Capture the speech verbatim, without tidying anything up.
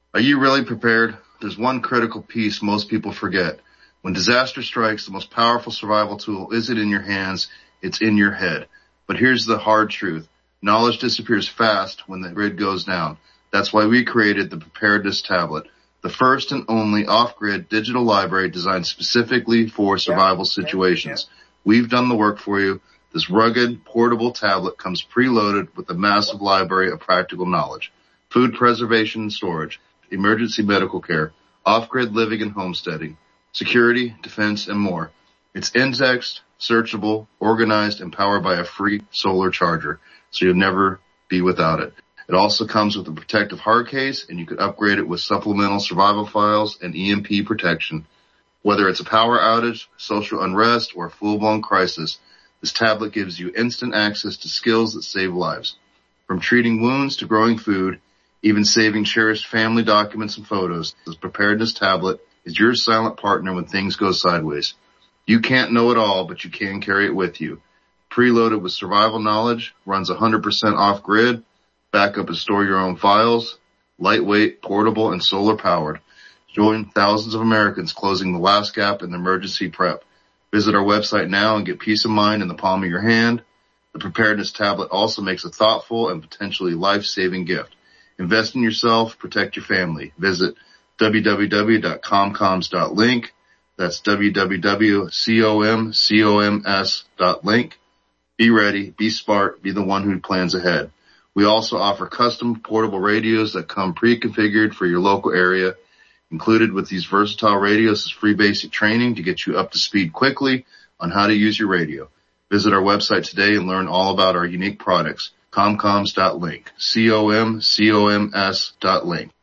Are you really prepared? There's one critical piece most people forget. When disaster strikes, the most powerful survival tool isn't in your hands, it's in your head. But here's the hard truth. Knowledge disappears fast when the grid goes down. That's why we created the Preparedness Tablet, the first and only off-grid digital library designed specifically for survival situations. We've done the work for you. This rugged, portable tablet comes preloaded with a massive library of practical knowledge, food preservation and storage, emergency medical care, off-grid living and homesteading, security, defense, and more. It's indexed, searchable, organized, and powered by a free solar charger, so you'll never be without it. It also comes with a protective hard case, and you can upgrade it with supplemental survival files and E M P protection. Whether it's a power outage, social unrest, or a full-blown crisis, this tablet gives you instant access to skills that save lives. From treating wounds to growing food, even saving cherished family documents and photos, this Preparedness Tablet is your silent partner when things go sideways. You can't know it all, but you can carry it with you. Preloaded with survival knowledge, runs one hundred percent off-grid, backup and store your own files, lightweight, portable, and solar-powered. Join thousands of Americans closing the last gap in emergency prep. Visit our website now and get peace of mind in the palm of your hand. The Preparedness Tablet also makes a thoughtful and potentially life-saving gift. Invest in yourself, protect your family. Visit w w w dot comcoms dot link. That's w w w dot comcoms dot link. Be ready, be smart, be the one who plans ahead. We also offer custom portable radios that come pre-configured for your local area. Included with these versatile radios is free basic training to get you up to speed quickly on how to use your radio. Visit our website today and learn all about our unique products. comcoms dot link. C O M C O M S dot link.